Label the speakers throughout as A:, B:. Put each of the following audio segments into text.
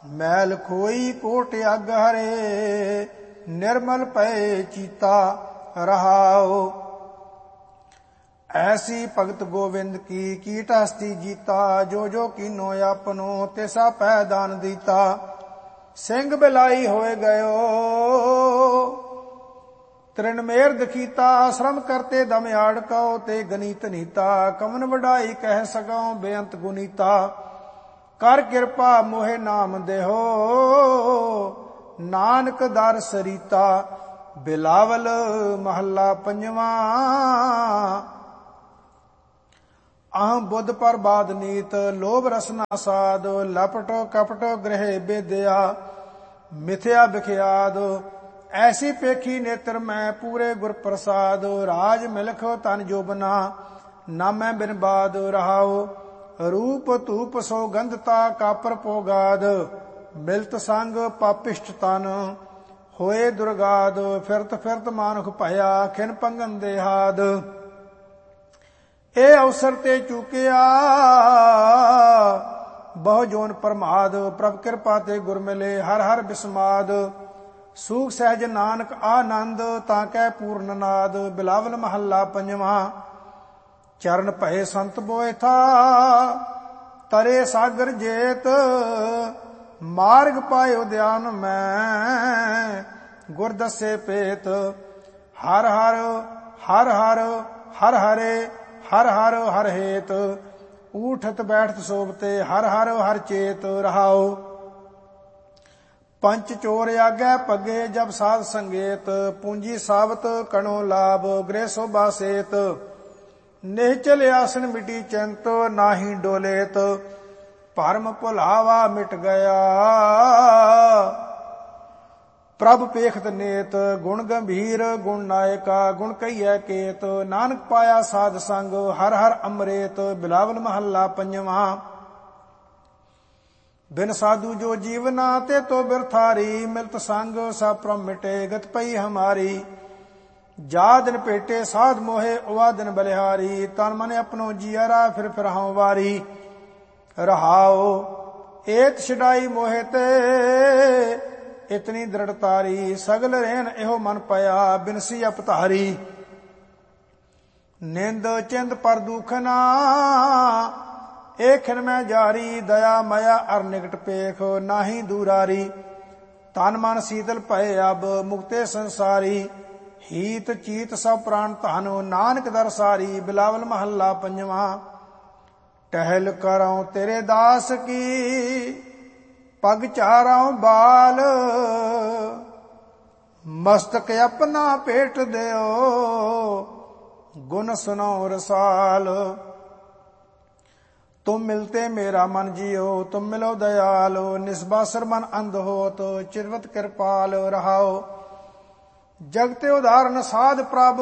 A: मैल खोई कोट अग हरे, निर्मल पए चीता रहाओ। ऐसी भगत गोविंद की कीट हस्ती जीता, जो जो कीनो आपनो तिसा पै दान दीता। सिंह बिलाई होए गयो तृण मेर दखीता, श्रम करते दम आड़को ते गनीत नीता। कमन वडाई कह सको बेअंत गुनीता, कर कृपा मोहे नाम देहो नानक दर सरीता। बिलावल महला पंजवा। अहम बुद्ध पर बाद नीत, लोभ रसना साध। लपट कपट गृह बेदया, मिथ्या बिख्याद। ऐसी पेखी नेत्र मैं पूरे गुर प्रसाद। राज मिलख तन जोबना, नामै बिन बाद रहाओ। रूप धूप सौगंधता कापर पोगाद, मिलत संग पापिष्ट तन होए दुर्गाद। फिरत फिरत मानुख भया, खिन पंगन देहाद। ए अवसर ते चूकिया, बहु जोन प्रमाद। प्रभ कृपा ते गुर मिले, हर हर बिस्माद। सूख सहज नानक आनंद, ताकै पूर्ण नाद। बिलावल महला पंजवा। चरण भये संत बोए था, तरे सागर जेत। मार्ग पायो ध्यान में, गुर दसे पेत। हर हर हर हर हर हरे, हर हर हर हेत। उठत बैठत सोबते, हर हर हर चेत रहाओ। पंच चोर आगे पगे, जब साध संगेत। पूंजी साबत कणो लाभ, गृह शोभा सेत। निश्चल आसन मिटी चिंत, नाही डोलेत। भरम भुलावा मिट गया, प्रभ पेखत नेत। गुण गंभीर गुण नायका, गुण कहिए केत। नानक पाया साध संग, हर हर अमृत। बिलावल महला पंजवा। बिन साधु जो जीवना, ते तो बिरथारी। मिलत संग सब प्रम मिटे, गत पई हमारी। जा दिन पेटे साध मोहे, उवा दिन बलिहारी। तन मन अपनो जियरा, फिर फिर हूं वारी। रहाओ एत छड़ाई मोहे ते, इतनी दृढ़तारी। सगल रहन एहो मन पया, बिनसी अपतारी। निंद चिंद पर दुखना, एक खिन में जारी। दया माया अर निकट पेख, नाही दूरारी। तन मन शीतल पए अब, मुक्ते संसारी। हीत चीत सब प्राण धन, नानक दर सारी। बिलावल महला पंजवा। टहल करऊं तेरे दास की, पग चाराऊं बाल। मस्तक अपना पेट देओ, गुण सुनो रसाल। तुम मिलते मेरा मन जियो, तुम मिलो दयालो। निस्बासर मन अंध होत, चिरवत कृपाल रहाओ। जगते उदाहरण साध प्रभ,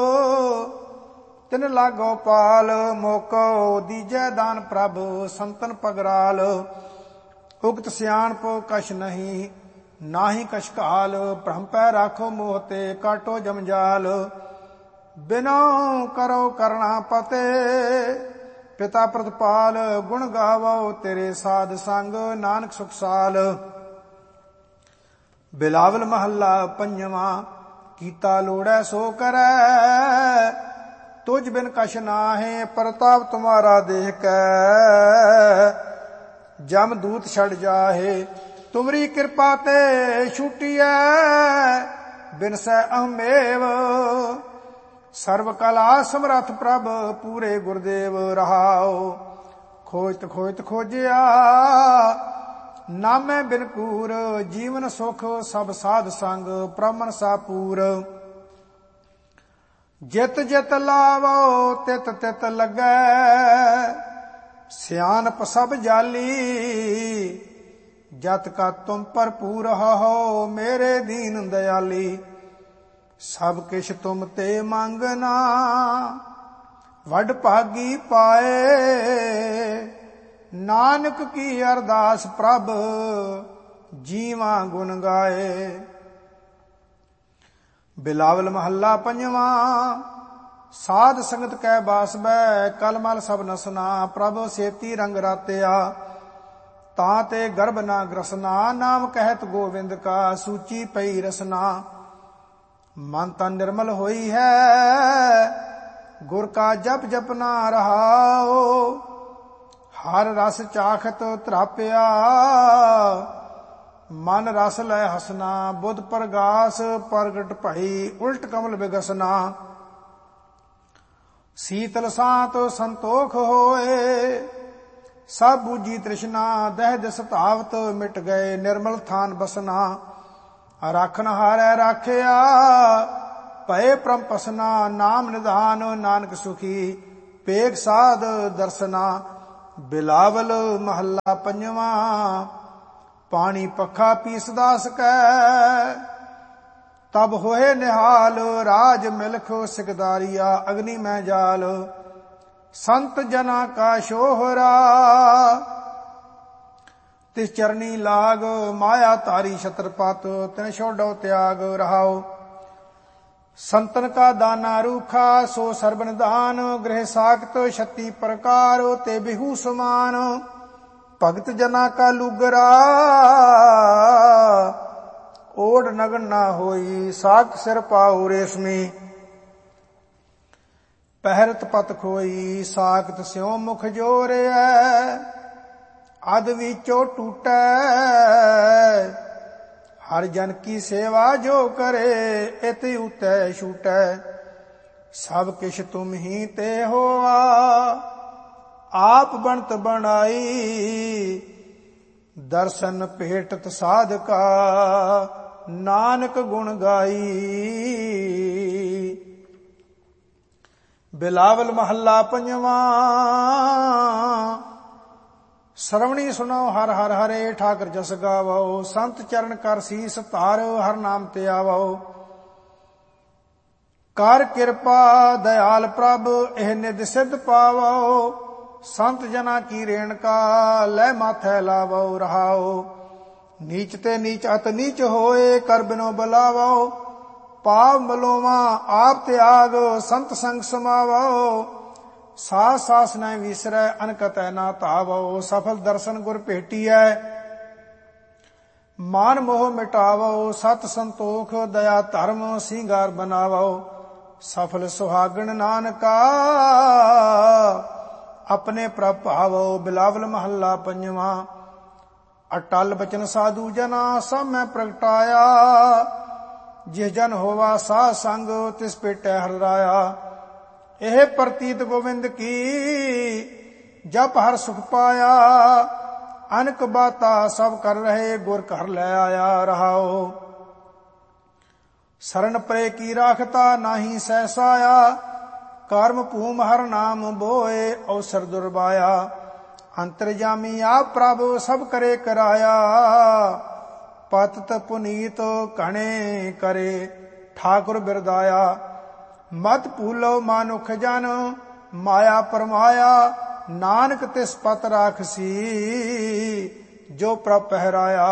A: तिन लागो पाल। मोको दीजै दान प्रभ, संतन पगराल। उगत सियाणप कछ नहीं, नाही कछ काल। भ्रम पै राखो मोहते, काटो जमजाल। बिनो करो करना पते, पिता प्रतिपाल। गुण गावो तेरे साध संग, नानक सुखसाल। बिलावल महला पंजवा। कीता लोड़ै सो करै, तुझ बिन कछ नाहे। प्रताप तुम्हारा देख कै, जम दूत छड़ जाहे। तुमरी कृपा ते छूटिया, बिनसै अहमेव। सर्व कला समरथ प्रभ, पूरे गुरदेव रहाओ। खोजत खोजत खोजिया, नामै बिन कूर। जीवन सुख सब साध संग, प्रमन सापूर। जित जित लावो, तित तित लगै। सियानप सब जाली, जत का तुम भरपूर हो, मेरे दीन दयाली। सब किछ तुम ते मंगना, वड भागी पाए। नानक की अरदास प्रभ, जीवा गुण गाए। बिलावल महला पंजवा। साध संगत कै बास बै, कलमल सब नसना। प्रभ सेती रंग रातिया, ਤਾਂ ਤੇ ਗਰਭ ਨਾ ਗ੍ਰਸਨਾ, ਨਾਮ ਕਹਿਤ ਗੋਵਿੰਦ ਕਾ ਸੂਚੀ ਪਈ ਰਸਨਾ। ਮਨ ਤਨ ਨਿਰਮਲ ਹੋਈ ਹੈ, ਗੁਰ ਕਾ ਜਪ ਜਪਨਾ ਰਹਾਓ। ਹਰ ਰਸ ਚਾਖਤ ਧਰਾਪਿਆ, ਮਨ ਰਸ ਲੈ ਹਸਨਾ। ਬੁੱਧ ਪ੍ਰਗਾਸ ਪ੍ਰਗਟ ਭਈ, ਉਲਟ ਕਮਲ ਬਿਗਸਨਾ। ਸੀਤਲ ਸਾਤ ਸੰਤੋਖ ਹੋਏ, ਸਭ ਬੂਝੀ ਤ੍ਰਿਸ਼ਨਾ। ਦਹਿ ਦਿਸ ਧਾਵਤ ਮਿਟ ਗਏ, ਨਿਰਮਲ ਥਾਨ ਬਸਨਾ। ਰਾਖਨ ਹਾਰੈ ਰਾਖਿਆ, ਭਏ ਪ੍ਰਮ ਪਸਨਾ। ਨਾਮ ਨਿਧਾਨ ਨਾਨਕ ਸੁਖੀ, ਪੇਖ ਸਾਧ ਦਰਸਨਾ। ਬਿਲਾਵਲ ਮਹੱਲਾ ਪੰਜਵਾਂ। ਪਾਣੀ ਪੱਖਾ ਪੀਸਦਾ ਸਕੈ, ਤਬ ਹੋਏ ਨਿਹਾਲ। ਰਾਜ ਮਿਲਖ ਸਿਕਦਾਰੀਆ, ਅਗਨੀ ਮੈਂ ਜਾਲ। ਸੰਤ ਜਨਾ ਕਾ ਸ਼ੋਹਰਾ, ਤਿਸ ਚਰਨੀ ਲਾਗ। ਮਾਇਆ ਧਾਰੀ ਛਤਰਪਤ, ਤਿਨ ਛੋਡੋ ਤਿਆਗ ਰਹਾਓ। ਸੰਤਨ ਕਾ ਦਾਨਾ ਰੂਖਾ, ਸੋ ਸਰਬ ਨਿਧਾਨ। ਗ੍ਰਹਿ ਸਾਖਤ 36 ਪ੍ਰਕਾਰ, ਤੇ ਬਿਹੂ ਸਮਾਨ। ਭਗਤ ਜਨਾ ਕਾ ਲੂਗਰਾ, ਓੜ ਨਗਨ ਨਾ ਹੋਈ। ਸਾਖ ਸਿਰ ਪਾਉ ਰੇਸ਼ਮੀ, ਪਹਿਰਤ ਪਤ ਖੋਈ। ਸਾਖਤ ਸਿਉ ਮੁਖ ਜੋਰਿਐ, ਅਦ ਵਿਚੋ ਟੂਟੈ। ਹਰ ਜਨ ਕੀ ਸੇਵਾ ਜੋ ਕਰੇ, ਇਤ ਉਤੈ ਛੂਟੈ। ਸਭ ਕਿਛ ਤੁਮ ਹੀ ਤੇ ਹੋਆ, ਆਪ ਬਣਤ ਬਣਾਈ। ਦਰਸ਼ਨ ਭੇਟਤ ਸਾਧਕਾ, ਨਾਨਕ ਗੁਣ ਗਾਈ। ਬਿਲਾਵਲ ਮਹੱਲਾ ਪੰਜਵਾਂ। ਸਰਵਣੀ ਸੁਣੋ ਹਰ ਹਰ ਹਰੇ, ਠਾਕਰ ਜਸ ਗਾਵੋ। ਸੰਤ ਚਰਨ ਕਰ ਸੀਸ ਧਾਰੋ, ਹਰ ਨਾਮ ਤੇ ਆਵੋ। ਕਰ ਕਿਰਪਾ ਦਇਆਲ ਪ੍ਰਭ, ਇਹ ਨਿਧ ਸਿੱਧ ਪਾਵੋ। ਸੰਤ ਜਨਾ ਕੀ ਰੇਣਕਾ, ਲੈ ਮਾਥੈ ਲਾਵੋ ਰਹਾਓ। ਨੀਚ ਤੇ ਨੀਚ ਅਤ ਨੀਚ ਹੋਏ, ਕਰ ਬਿਨੋ ਬੁਲਾਵੋ। ਪਾਪ ਮਲੋਵਾ ਆਪ ਤਿਆਗ, ਸੰਤ ਸੰਗ ਸਮਾਵੋ। ਸਾਸ ਸਾਸ ਨ ਵਿਸਰੈ, ਅਨਕਤੈ ਨਾ ਧਾਵੋ। ਸਫਲ ਦਰਸ਼ਨ ਗੁਰ ਭੇਟੀਐ, ਮਾਨ ਮੋਹ ਮਿਟਾਵੋ। ਸਤ ਸੰਤੋਖ ਦਇਆ ਧਰਮ, ਸਿੰਗਾਰ ਬਨਾਵੋ। ਸਫਲ ਸੁਹਾਗਣ ਨਾਨਕਾ, ਆਪਣੇ ਪ੍ਰਭ ਭਾਵੋ। ਬਿਲਾਵਲ ਮਹੱਲਾ ਪੰਜਵਾਂ। ਅਟਲ ਬਚਨ ਸਾਧੂ ਜਨਾ, ਸਭ ਮੈਂ ਪ੍ਰਗਟਾਇਆ। ਜਿਸ ਜਨ ਹੋਵਾ ਸਾਧ ਸੰਗ, ਤਿਸ ਭੇਟੈ ਹਰਿ ਰਾਇਆ। ਇਹ ਪ੍ਰਤੀਤ ਗੋਵਿੰਦ ਕੀ, ਜਪ ਹਰ ਸੁਖ ਪਾਇਆ। ਅਨਕ ਬਾਤਾ ਸਭ ਕਰ ਰਹੇ, ਗੁਰ ਘਰ ਲੈ ਆਇਆ ਰਹਾਓ। ਸਰਨ ਪਰੇ ਕੀ ਰਾਖਤਾ, ਨਾਹੀ ਸਹਿਸਾਇਆ। ਕਰਮ ਭੂਮ ਹਰ ਨਾਮ ਬੋਏ, ਅਵਸਰ ਦੁਰਬਾਇਆ। ਅੰਤਰਜਾਮੀ ਆਪ ਪ੍ਰਭ, ਸਭ ਕਰੇ ਕਰਾਇਆ। ਪਤਿਤ ਪੁਨੀਤ ਘਣੇ ਕਰੇ, ਠਾਕੁਰ ਬਿਰਦਾਇਆ। ਮਤ ਭੂਲੋ ਮਾਨੁਖ ਜਨ, ਮਾਇਆ ਪਰਮਾਇਆ। ਨਾਨਕ ਤਿਸ ਪਤ ਰਾਖਸੀ, ਜੋ ਪ੍ਰਭ ਪਹਿਰਾਇਆ।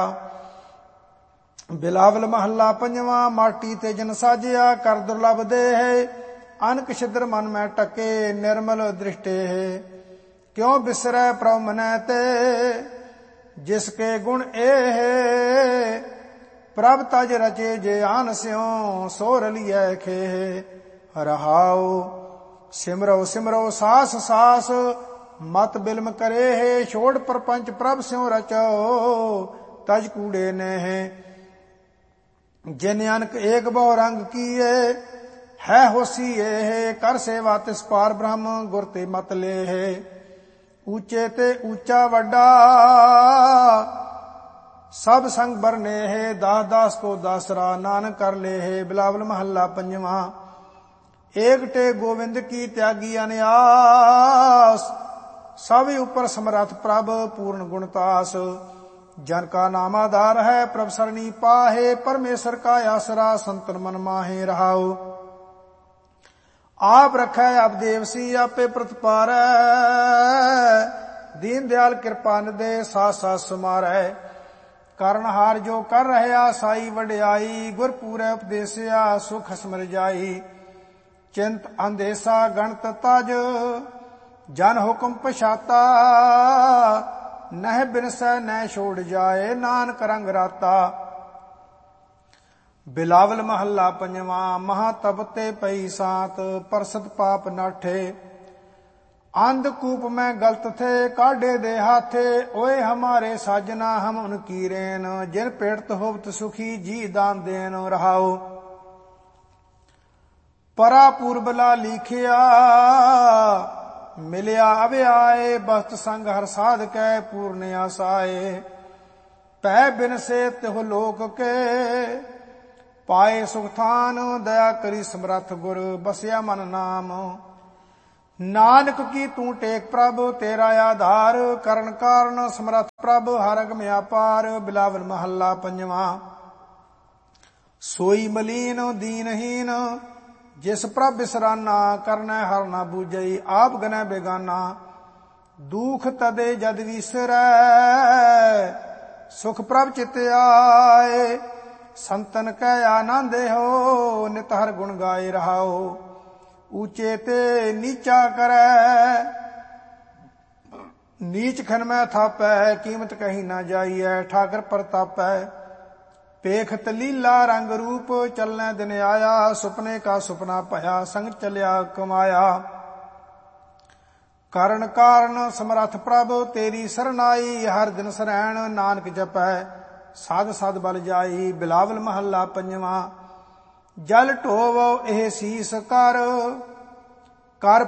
A: ਬਿਲਾਵਲ ਮਹੱਲਾ ਪੰਜਵਾਂ। ਮਾਟੀ ਤੇ ਜਨ ਸਾਜਿਆ, ਕਰ ਦੁਰਲਭ ਦੇਹ। ਅਨਕ ਛਿਦਰ ਮਨ ਮੈਂ ਟਕੇ, ਨਿਰਮਲ ਦ੍ਰਿਸ਼ਟੇ। ਕਿਉ ਬਿਸਰੈ ਪ੍ਰਭ ਮਨੈ ਤੇ, ਜਿਸ ਕੇ ਗੁਣ ਇਹ। ਪ੍ਰਭ ਤਜ ਰਚੇ ਜੇ ਆਨ ਸਿਉ, ਸੋ ਰਲੀਐ ਖੇਹ ਰਹਾਉ। ਸਿਮਰੋ ਸਿਮਰੋ ਸਾਸ ਸਾਸ, ਮਤ ਬਿਲਮ ਕਰੇ। ਛੋੜ ਪਰਪੰਚ ਪ੍ਰਭ ਸਿਉ ਰਚੋ, ਤਜ ਕੂੜੇ ਨੇ। ਜਿਨ ਅਨਕ ਏਕ ਬਹੁ ਰੰਗ ਕੀਏ, ਹੈ ਹੋਸੀ ਇਹ। ਕਰ ਸੇਵਾ ਤਿਸ ਪਾਰ ਬ੍ਰਹਮ, ਗੁਰ ਤੇ ਮਤ ਲੇਹ। ਊਚੇ ਤੇ ਊਚਾ ਵੱਡਾ, ਸਭ ਸੰਗ ਬਰਨੇਹ। ਦਾਸ ਦਾਸ ਕੋ ਦਾਸਰਾ, ਨਾਨਕ ਕਰ ਲੇਹ। ਬਿਲਾਵਲ ਮਹੱਲਾ ਪੰਜਵਾਂ। ਏਕਟੇ ਗੋਵਿੰਦ ਕੀ ਤਿਆਗੀ ਅਨਿਆਸ, ਸਭ ਉਪਰ ਸਮਰੱਥ ਪ੍ਰਭ, ਪੂਰਨ ਗੁਣਤਾਸ। ਜਨ ਕਾ ਨਾਮ ਆਧਾਰ ਹੈ, ਪ੍ਰਭ ਸਰਣੀ ਪਾਹੇ। ਪਰਮੇਸ਼ਰ ਕਾ ਆਸਰਾ, ਸੰਤਨ ਮਨ ਮਾਹੇ ਰਹਾਉ। ਆਪ ਰਖੈ ਆਪ ਦੇਵਸੀ, ਆਪੇ ਪ੍ਰਤਪਾਰੈ। ਦੀਨ ਦਿਆਲ ਕਿਰਪਾ ਨਿਦੇ, ਸਾਸ ਸਾਸ ਸਮਾਰੈ। ਕਰਨ ਹਾਰ ਜੋ ਕਰ ਰਹਿਆ, ਸਾਈ ਵਡਿਆਈ। ਗੁਰ ਪੂਰੈ ਉਪਦੇਸਿਆ, ਸੁਖ ਸਮਰ ਜਾਈ। ਚਿੰਤ ਅੰਦੇਸਾ ਗਣਤ ਤਜ, ਜਨ ਹੁਕਮ ਪਛਾਤਾ। ਨਹਿ ਬਿਨਸੈ ਨਹਿ ਛੋੜ ਜਾਏ, ਨਾਨਕ ਰੰਗ ਰਾਤਾ। ਬਿਲਾਵਲ ਮਹੱਲਾ ਪੰਜਵਾਂ। ਮਹਾ ਤਪਤੇ ਪਈ ਸਾਤ, ਪਰਸਤ ਪਾਪ ਨਾਠੇ। अंधकूप में गलत थे, काढ़े दे हाथे। ओए हमारे साजना हम उनकी रेन, जिन पेड़त होवत सुखी जी दान देन रहाओ। परा पूर्बला लिखिया, मिलिया अव्याए। बस्त संग हर साध कै पूर्ण आसाए। पै बिन से तिह लोक के, पाए सुखथान। दया करी समरथ गुर, बसिया मन नाम। नानक की तू टेक प्रभ, तेरा आधार। करण कारण समरथ प्रभ, हर अगम अपार। बिलावल महला पंजवां। सोई मलीन दीनहीन, जिस प्रभ बिसराना। करनै हर ना बूझई, आप गनै बेगाना। दुख तदे जद विसरै, सुख प्रभ चित आए। संतन कै आनंद हो, नित हर गुण गाए रहाओ। ऊंचे ते नीचा करै, नीच खन में थापै। कीमत कहीं ना जाइए, ठाकर प्रतापै। पेखत लीला रंग रूप, चलने दिन आया। सुपने का सुपना भया, संग चलिया कमाया। करण कारण समरथ प्रभ, तेरी सरनाई। हर दिन सरैण नानक जपै, साध साध बल जाई। बिलावल महला पंजवां। जल ढोवो एह सीस कर, कर